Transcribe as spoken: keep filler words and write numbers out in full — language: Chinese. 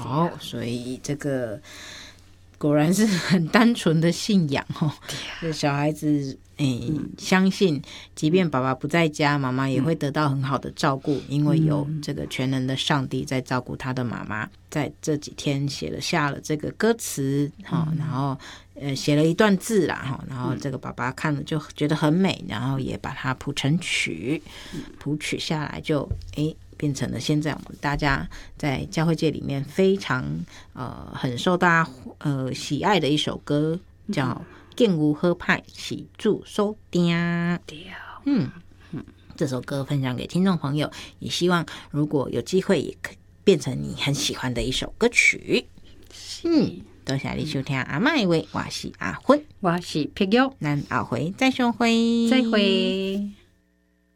好，所以这个果然是很单纯的信仰哦。这小孩子诶、嗯，相信即便爸爸不在家，妈妈也会得到很好的照顾，因为有这个全能的上帝在照顾他的妈妈。在这几天写了下了这个歌词，哦，然后呃写了一段字啦，然后这个爸爸看了就觉得很美，然后也把它谱成曲，谱曲下来就诶。变成了现在我们大家在教会界里面非常呃很受大家呃喜爱的一首歌，叫《建无喝派喜祝收丁》。嗯，这首歌分享给听众朋友，也希望如果有机会，也可以变成你很喜欢的一首歌曲。嗯，多谢你收听阿嬷的话，我是阿芬， 我是碧玉， 咱后回再相会， 再会。